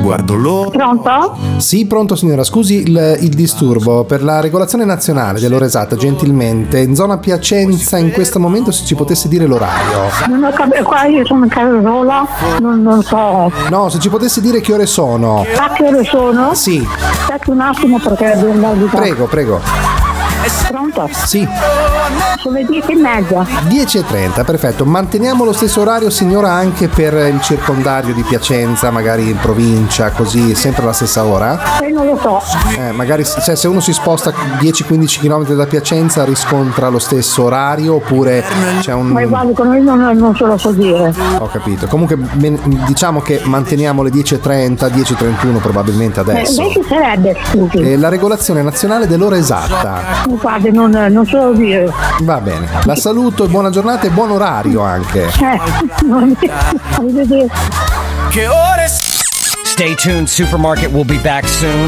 guardo l'ora. Pronto? Sì, pronto signora, scusi il disturbo. Per la regolazione nazionale dell'ora esatta, gentilmente, in zona Piacenza in questo momento se ci potesse dire l'orario. Non ho capito, qua io sono in casa sola, non so. No, se ci potesse dire che ore sono. A che ore sono? Sì, Aspetti un attimo perché devo andare di qua. prego. Pronto? Sì, Sono le 10:30. 10:30, perfetto. Manteniamo lo stesso orario, signora, anche per il circondario di Piacenza, magari in provincia, così, sempre la stessa ora? Non lo so. Magari se uno si sposta 10-15 km da Piacenza riscontra lo stesso orario oppure c'è un... Ma guardi, con noi non ce lo so dire. Ho capito. Comunque diciamo che manteniamo le 10:30, 10:31 probabilmente adesso. Lei chi sarebbe, scusi? La regolazione nazionale dell'ora esatta. Guardi, non ce lo so dire. Va bene. La saluto e buona giornata e buon orario anche. Arrivederci. Che ore Stay tuned, Supermarket will be back soon.